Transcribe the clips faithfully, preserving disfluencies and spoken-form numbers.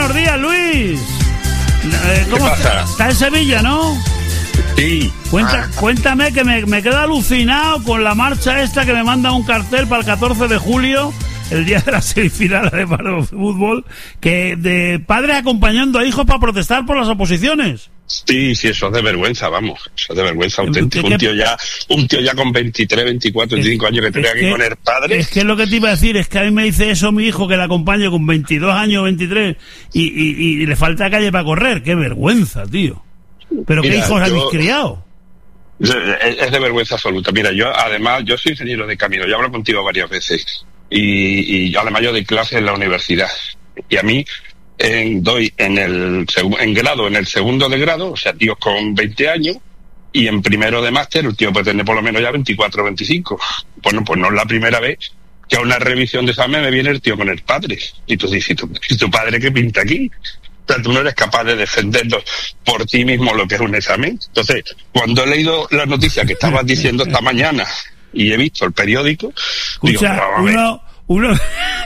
buenos días, Luis. Eh, ¿Cómo ¿Qué pasa? está? Está en Sevilla, ¿no? Sí. Cuenta, cuéntame que me, me quedo alucinado con la marcha esta que me manda un cartel para el catorce de julio, el día de la semifinal de fútbol, que de padres acompañando a hijos para protestar por las oposiciones. Sí, sí, eso es de vergüenza, vamos. Eso es de vergüenza auténtica. ¿Qué- Un tío ya, un tío ya con veintitrés, veinticuatro, veinticinco años que tenga Es que que- poner padre. Es que lo que te iba a decir es que a mí me dice eso mi hijo, que le acompaño con veintidós años, veintitrés, y, y, y le falta calle para correr. ¡Qué vergüenza, tío! ¿Pero qué Mira, hijos yo- habéis criado? Es, es de vergüenza absoluta. Mira, yo además, yo soy ingeniero de camino, yo hablo contigo varias veces. Y, y además yo doy clases en la universidad. Y a mí, en, doy en el segu- en grado, en el segundo de grado, o sea, tíos con veinte años, y en primero de máster, el tío puede tener por lo menos ya veinticuatro, veinticinco. Bueno, pues no es la primera vez que a una revisión de examen me viene el tío con el padre. Y tú dices, ¿y tu, y tu padre qué pinta aquí? O sea, tú no eres capaz de defenderlo por ti mismo lo que es un examen. Entonces, cuando he leído la noticia que estabas diciendo esta mañana y he visto el periódico, digo, Escucha, "Pero, a ver". uno, uno,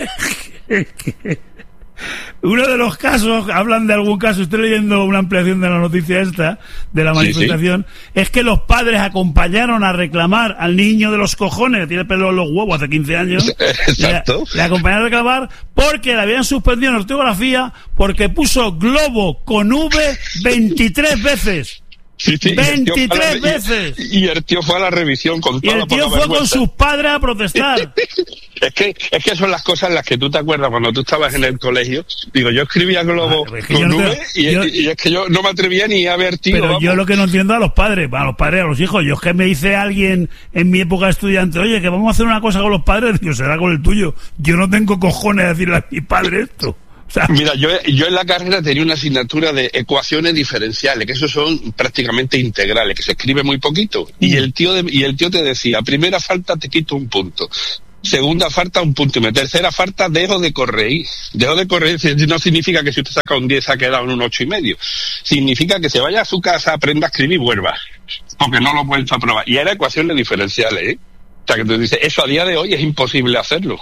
uno de los casos, hablan de algún caso, estoy leyendo una ampliación de la noticia esta, de la Sí, manifestación, es que los padres acompañaron a reclamar al niño de los cojones, que tiene pelo en los huevos hace quince años, Exacto. le, le acompañaron a reclamar porque le habían suspendido en ortografía porque puso globo con V veintitrés veces. Sí, sí, y el tío fue a la- veintitrés y- veces. Y el tío fue a la revisión con Y toda el la tío poca fue con vergüenza. sus padres a protestar. Es que, es que son las cosas en las que tú te acuerdas cuando tú estabas en el colegio. Digo, yo escribía globo Ah, es que con yo no te- V y, yo- y es que yo no me atrevía ni a ver tío. Pero vamos. yo lo que no entiendo a los padres, a los padres, a los hijos, yo es que me dice alguien en mi época de estudiante, oye, que vamos a hacer una cosa con los padres, digo, será con el tuyo. Yo no tengo cojones de decirle a mi padre esto. O sea, Mira, yo, yo en la carrera tenía una asignatura de ecuaciones diferenciales, que eso son prácticamente integrales, que se escribe muy poquito. Y el tío de- y el tío te decía, primera falta te quito un punto. Segunda falta, un punto. Y mi tercera falta, dejo de corregir. Dejo de corregir no significa que si usted saca un diez ha quedado en un ocho y medio. Significa que se vaya a su casa, aprenda a escribir y vuelva. Porque no lo he vuelto a probar. Y era ecuaciones diferenciales, ¿eh? O sea, que tú dices, eso a día de hoy es imposible hacerlo.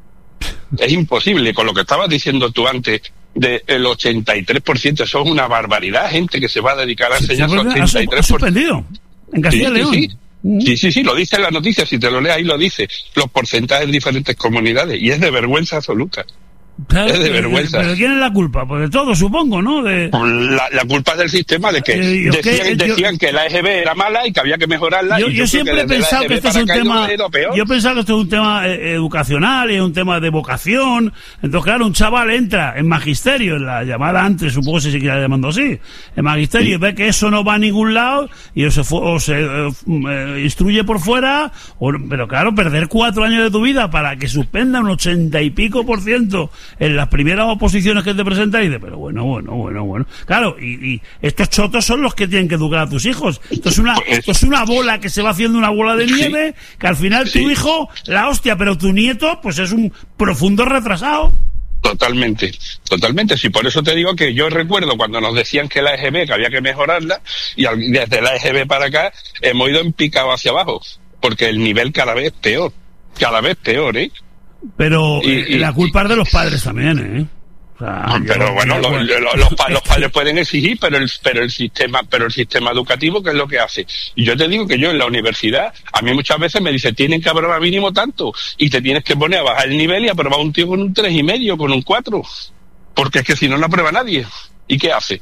Es imposible. Con lo que estabas diciendo tú antes, del ochenta y tres por ciento, eso es una barbaridad. Gente que se va a dedicar a enseñar su ha, ochenta y su- tres ha por ciento. suspendido en Castilla y Sí, León. sí, sí. Sí, sí, sí, lo dice en la noticia, si te lo lees ahí lo dice, los porcentajes en diferentes comunidades, y es de vergüenza absoluta. Claro, es de pero- vergüenza. Pero ¿quién es la culpa? Pues de todo, supongo, ¿no? De... La, la culpa es del sistema, de que Eh, yo decían, que- yo- decían que la E G B era mala y que había que mejorarla. Yo, y yo creo siempre he desde la pensado E G que B esto es para un acá ha tema. ido- ha ido peor. Yo he pensado que esto es un tema eh, educacional y es un tema de vocación. Entonces, claro, un chaval entra en magisterio, en la llamada antes, supongo que se seguirá llamando así, en magisterio, y ve que eso no va a ningún lado y o se, fu- o se eh, eh, instruye por fuera. O, pero claro, perder cuatro años de tu vida para que suspenda un ochenta y pico por ciento en las primeras oposiciones que te presentan, y de, pero bueno, bueno, bueno, bueno. Claro, y, y estos chotos son los que tienen que educar a tus hijos. Esto es una, esto es una bola que se va haciendo una bola de nieve, que al final tu Sí. hijo, la hostia, pero tu nieto, pues es un profundo retrasado. Totalmente, totalmente. Sí, por eso te digo que yo recuerdo cuando nos decían que la E G B, que había que mejorarla, y al- desde la E G B para acá hemos ido en picado hacia abajo, porque el nivel cada vez peor, cada vez peor, ¿eh? Pero Y- eh, y- la culpa es de los padres también, ¿eh? O sea, yo- Pero bueno, yo- lo- lo- los, pa- los padres pueden exigir, pero el, pero el sistema, pero el sistema educativo, ¿qué es lo que hace? Y yo te digo que yo en la universidad, a mí muchas veces me dicen, tienen que aprobar mínimo tanto, y te tienes que poner a bajar el nivel y aprobar un tío con un tres y medio, con un cuatro, porque es que si no, no aprueba nadie. ¿Y qué hace?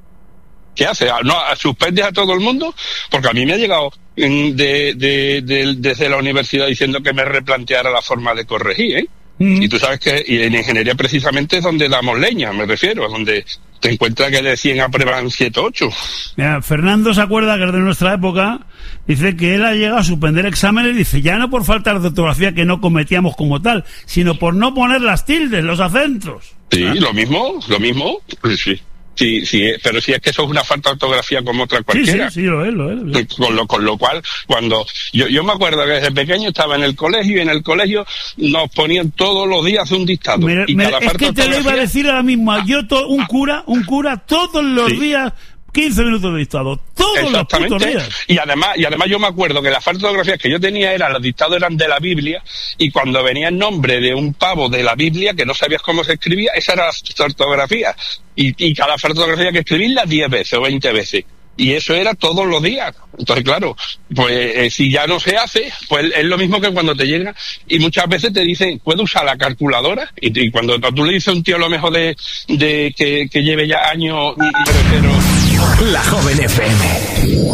¿Qué hace? ¿No suspendes a todo el mundo? Porque a mí me ha llegado mm, de, de, de- desde la universidad diciendo que me replanteara la forma de corregir, ¿eh? Mm. Y tú sabes que y en ingeniería precisamente es donde damos leña, me refiero, donde te encuentras que de cien aprueban siete o ocho. Mira, Fernando se acuerda que es de nuestra época, dice que él ha llegado a suspender exámenes, dice, ya no por falta de ortografía que no cometíamos como tal, sino por no poner las tildes, los acentos. Sí, ¿Ah? lo mismo, lo mismo. Pues sí. Sí, sí, pero si es que eso es una falta de ortografía como otra Sí, sí, cualquiera. sí, lo es, lo es. Lo es. Con lo, con lo cual, cuando yo, yo me acuerdo que desde pequeño estaba en el colegio y en el colegio nos ponían todos los días un dictado. Me- y me- cada es falta que de te lo iba a ortografía- decir ahora mismo, yo, to- un cura, un cura, todos los Sí. días quince minutos de dictado, todos los putos días. Y además, y además yo me acuerdo que las fotografías que yo tenía eran, los dictados eran de la Biblia, y cuando venía el nombre de un pavo de la Biblia, que no sabías cómo se escribía, esa era la fotografía. Y, y cada fotografía que escribirla diez veces o veinte veces. Y eso era todos los días. Entonces, claro, pues eh, si ya no se hace, pues es lo mismo que cuando te llega y muchas veces te dicen, ¿puedo usar la calculadora? Y, y cuando tú le dices a un tío lo mejor de, de que, que lleve ya años, pero... La Joven F M.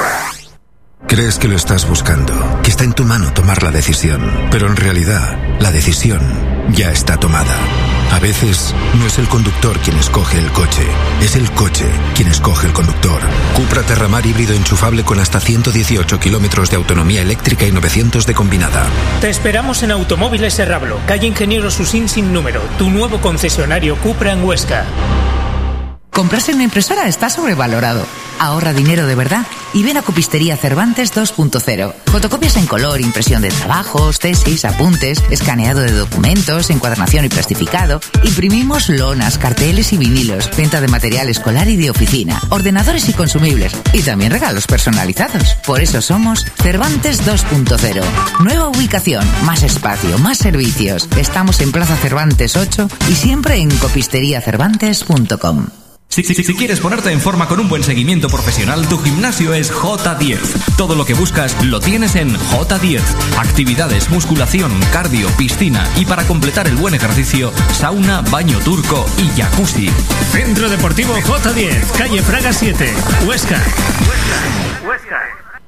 Crees que lo estás buscando, que está en tu mano tomar la decisión, pero en realidad la decisión ya está tomada. A veces no es el conductor quien escoge el coche, es el coche quien escoge el conductor. Cupra Terramar híbrido enchufable con hasta ciento dieciocho kilómetros de autonomía eléctrica y novecientos de combinada. Te esperamos en Automóviles Serrablo, calle Ingeniero Susín sin número, tu nuevo concesionario Cupra en Huesca. Comprarse una impresora está sobrevalorado. Ahorra dinero de verdad y ven a Copistería Cervantes dos punto cero. Fotocopias en color, impresión de trabajos, tesis, apuntes, escaneado de documentos, encuadernación y plastificado. Imprimimos lonas, carteles y vinilos, venta de material escolar y de oficina, ordenadores y consumibles y también regalos personalizados. Por eso somos Cervantes dos punto cero. Nueva ubicación, más espacio, más servicios. Estamos en Plaza Cervantes ocho y siempre en copistería cervantes punto com. Si, si, si quieres ponerte en forma con un buen seguimiento profesional, tu gimnasio es J diez. Todo lo que buscas lo tienes en J diez. Actividades, musculación, cardio, piscina y para completar el buen ejercicio, sauna, baño turco y jacuzzi. Centro Deportivo J diez, calle Fraga siete, Huesca. Huesca. Huesca.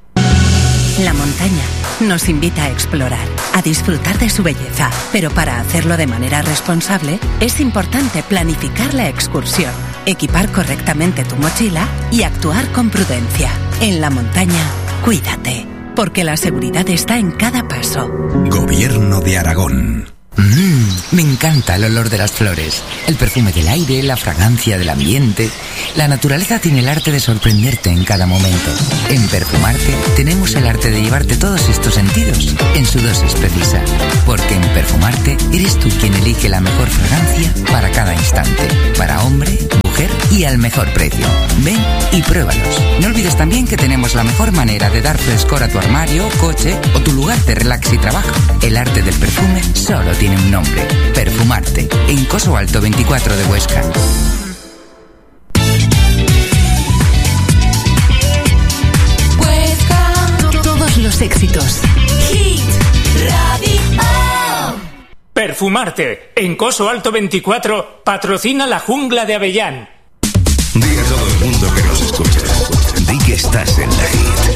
La montaña nos invita a explorar, a disfrutar de su belleza, pero para hacerlo de manera responsable es importante planificar la excursión, equipar correctamente tu mochila y actuar con prudencia. En la montaña, cuídate, porque la seguridad está en cada paso. Gobierno de Aragón. Mmm, me encanta el olor de las flores, el perfume del aire, la fragancia del ambiente. La naturaleza tiene el arte de sorprenderte en cada momento. En Perfumarte tenemos el arte de llevarte todos estos sentidos en su dosis precisa. Porque en Perfumarte eres tú quien elige la mejor fragancia para cada instante. Para hombre, mujer y al mejor precio. Ven y pruébalos. No olvides también que tenemos la mejor manera de dar frescor a tu armario, coche o tu lugar de relax y trabajo. El arte del perfume solo tiene un nombre: Perfumarte, en Coso Alto veinticuatro de Huesca. Huesca. Todos los éxitos. Hit Radio. Perfumarte, en Coso Alto veinticuatro, patrocina la Jungla de Avellán. Di a todo el mundo que nos escucha. Di que estás en la Hit.